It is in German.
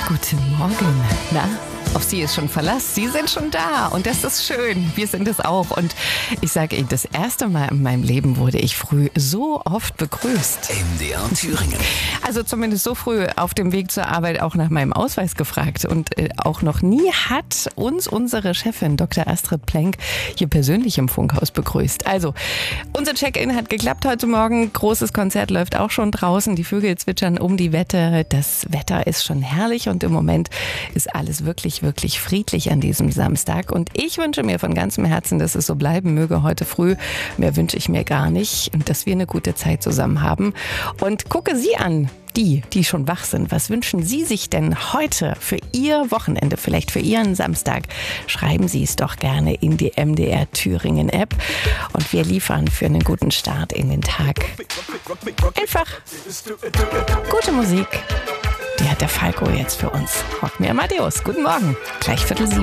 Guten Morgen. Na, auf Sie ist schon Verlass. Sie sind schon da und das ist schön. Wir sind es auch. Und ich sage Ihnen, das erste Mal in meinem Leben wurde ich früh so oft begrüßt. MDR Thüringen. Also zumindest so früh auf dem Weg zur Arbeit auch nach meinem Ausweis gefragt. Und auch noch nie hat uns unsere Chefin Dr. Astrid Plenk hier persönlich im Funkhaus begrüßt. Also unser Check-in hat geklappt heute Morgen. Großes Konzert läuft auch schon draußen. Die Vögel zwitschern um die Wette. Das Wetter ist schon herrlich und im Moment ist alles wirklich friedlich an diesem Samstag. Und ich wünsche mir von ganzem Herzen, dass es so bleiben möge heute früh. Mehr wünsche ich mir gar nicht. Und dass wir eine gute Zeit zusammen haben. Und gucke Sie an. Die schon wach sind. Was wünschen Sie sich denn heute für Ihr Wochenende, vielleicht für Ihren Samstag? Schreiben Sie es doch gerne in die MDR Thüringen App und wir liefern für einen guten Start in den Tag. Einfach gute Musik. Die hat der Falco jetzt für uns. Rock mir Amadeus. Guten Morgen. Gleich 6:45.